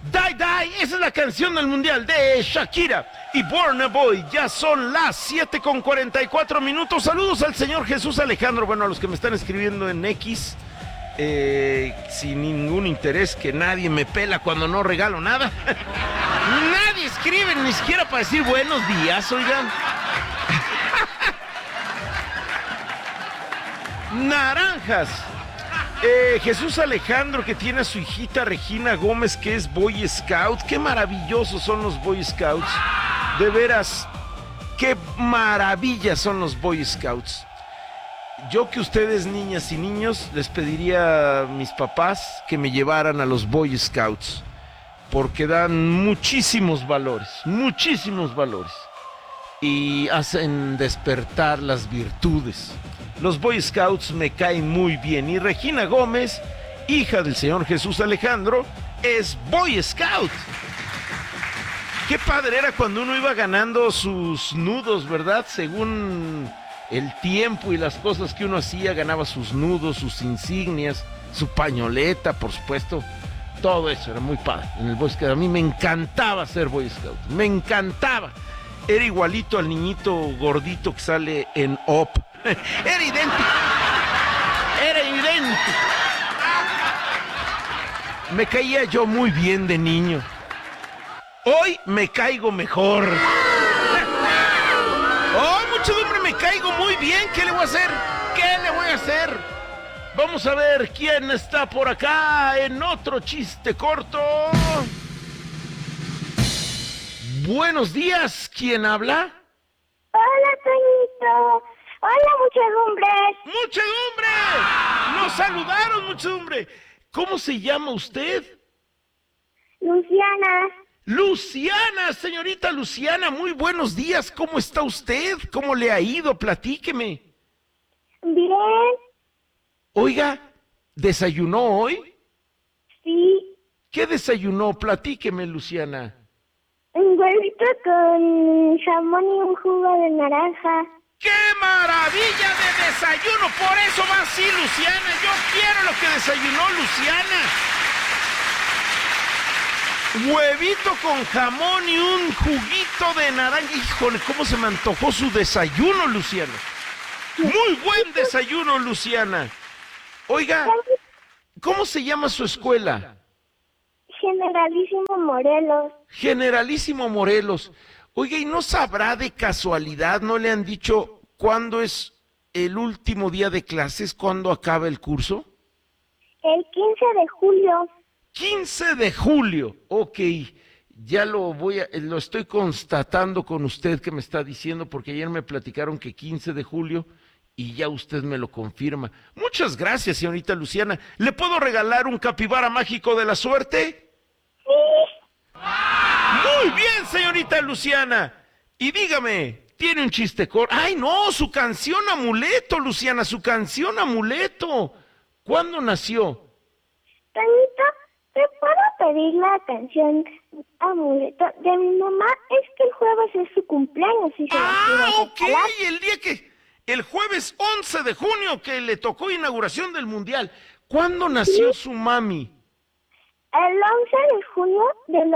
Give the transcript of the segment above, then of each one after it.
Die Die, esa es la canción del mundial de Shakira y Burna Boy. Ya son las 7:44. Saludos al señor Jesús Alejandro. Bueno, a los que me están escribiendo en X, sin ningún interés, que nadie me pela cuando no regalo nada. Nadie escribe ni siquiera para decir buenos días, oigan. Naranjas. Jesús Alejandro, que tiene a su hijita Regina Gómez, que es Boy Scout. Qué maravillosos son los Boy Scouts. De veras, qué maravillas son los Boy Scouts. Yo que ustedes, niñas y niños, les pediría a mis papás que me llevaran a los Boy Scouts, porque dan muchísimos valores y hacen despertar las virtudes. Los Boy Scouts me caen muy bien. Y Regina Gómez, hija del señor Jesús Alejandro, es Boy Scout. Qué padre era cuando uno iba ganando sus nudos, ¿verdad? Según el tiempo y las cosas que uno hacía, ganaba sus nudos, sus insignias, su pañoleta, por supuesto. Todo eso era muy padre en el Boy Scout. A mí me encantaba ser Boy Scout. Me encantaba. Era igualito al niñito gordito que sale en Up. Era idéntico. Me caía yo muy bien de niño. Hoy me caigo mejor. Muchedumbre, me caigo muy bien. ¿Qué le voy a hacer? Vamos a ver quién está por acá en otro chiste corto. Buenos días, ¿quién habla? Hola, Toñito. Hola, muchedumbre. ¡Muchedumbre! ¡Nos saludaron, muchedumbre! ¿Cómo se llama usted? Luciana. Luciana, señorita Luciana, muy buenos días. ¿Cómo está usted? ¿Cómo le ha ido? Platíqueme. Bien. Oiga, ¿desayunó hoy? Sí. ¿Qué desayunó? Platíqueme, Luciana. Un huevito con jamón y un jugo de naranja. ¡Qué maravilla de desayuno! Por eso va así, Luciana. Yo quiero lo que desayunó Luciana. Huevito con jamón y un juguito de naranja. Híjole, cómo se me antojó su desayuno, Luciana. Muy buen desayuno, Luciana. Oiga, ¿cómo se llama su escuela? Generalísimo Morelos. Generalísimo Morelos. Oiga, ¿y no sabrá de casualidad, no le han dicho cuándo es el último día de clases, cuándo acaba el curso? El 15 de julio. 15 de julio, ok, ya lo estoy constatando con usted que me está diciendo, porque ayer me platicaron que 15 de julio y ya usted me lo confirma. Muchas gracias, señorita Luciana. ¿Le puedo regalar un capibara mágico de la suerte? Sí. Muy bien, señorita Luciana. Y dígame, ¿tiene un chiste corto? ¡Ay, no! Su canción amuleto, Luciana, su canción amuleto. ¿Cuándo nació? Toñito, ¿te puedo pedir la canción amuleto de mi mamá? Es que el jueves es su cumpleaños y se la quiero Ok, regalar. el jueves 11 de junio que le tocó inauguración del Mundial. ¿Cuándo nació su mami? El 11 de junio del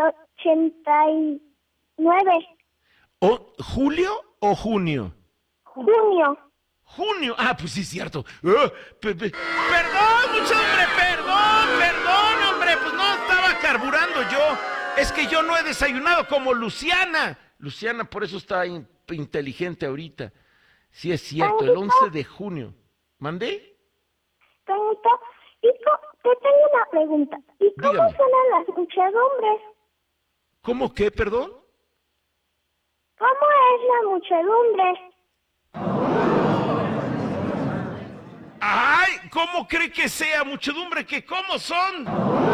89. ¿Julio o junio? Junio. Junio. Ah, pues sí, cierto. Perdón, mucho hombre, perdón, hombre. Pues no estaba carburando yo. Es que yo no he desayunado como Luciana. Luciana, por eso está inteligente ahorita. Sí, es cierto, el 11 de junio. ¿Mandé? Toñito, te tengo una pregunta. ¿Y cómo Dígame. suenan las muchedumbres? ¿Cómo qué, perdón? ¿Cómo es la muchedumbre? ¡Ay! ¿Cómo cree que sea, muchedumbre? ¿Que cómo son?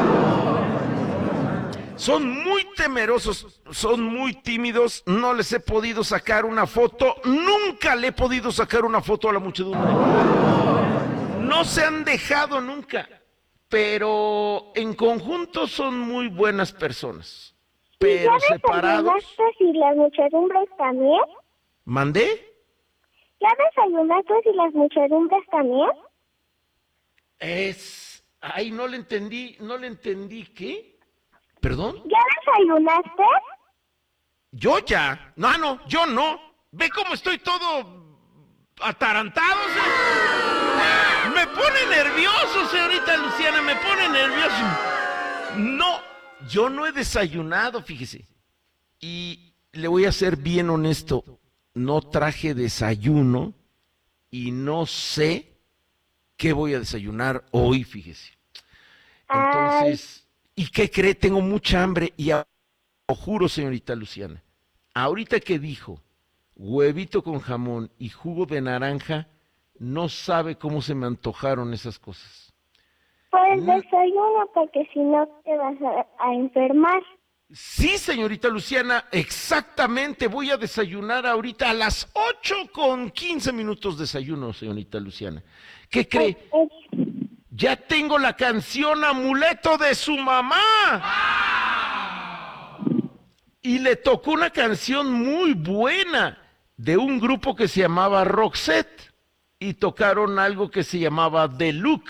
Son muy temerosos, son muy tímidos, no les he podido sacar una foto, nunca le he podido sacar una foto a la muchedumbre. No se han dejado nunca, pero en conjunto son muy buenas personas. Pero ¿Y ya separados... desayunaste y las muchedumbres también? ¿Mandé? ¿Ya desayunaste y las muchedumbres también? Ay, no le entendí, ¿qué? ¿Perdón? ¿Ya desayunaste? ¿Yo ya? No, yo no. ¿Ve cómo estoy todo atarantado? Me pone nervioso, señorita Luciana, me pone nervioso. No, yo no he desayunado, fíjese. Y le voy a ser bien honesto, no traje desayuno y no sé qué voy a desayunar hoy, fíjese. Entonces, ¿y qué cree? Tengo mucha hambre y lo juro, señorita Luciana, ahorita que dijo huevito con jamón y jugo de naranja, no sabe cómo se me antojaron esas cosas. Pues desayuno porque si no te vas a enfermar. Sí, señorita Luciana, exactamente. Voy a desayunar ahorita a las 8:15 desayuno, señorita Luciana. ¿Qué cree? Ya tengo la canción Amuleto de su mamá. Y le tocó una canción muy buena de un grupo que se llamaba Roxette. Y tocaron algo que se llamaba The Look.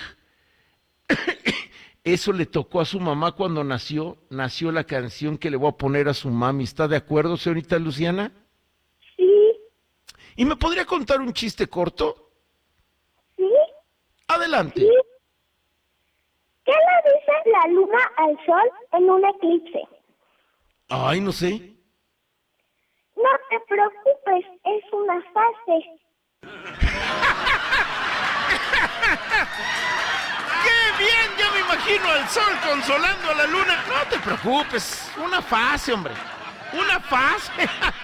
Eso le tocó a su mamá cuando nació la canción que le voy a poner a su mami. ¿Está de acuerdo, señorita Luciana? Sí. ¿Y me podría contar un chiste corto? Sí. Adelante. Sí. ¿Qué le dice la luna al sol en un eclipse? Ay, no sé. No te preocupes, es una fase. ¡Qué bien! Ya me imagino al sol consolando a la luna. No te preocupes, una fase, hombre. Una fase.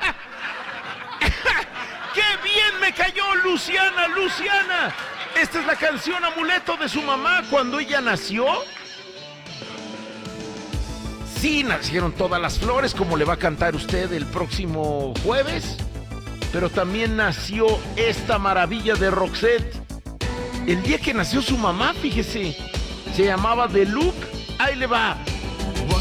¡Qué bien me cayó, Luciana, Luciana! Esta es la canción Amuleto de su mamá cuando ella nació. Sí, nacieron todas las flores, como le va a cantar usted el próximo jueves. Pero también nació esta maravilla de Roxette. El día que nació su mamá, fíjese, se llamaba The Look. Ahí le va.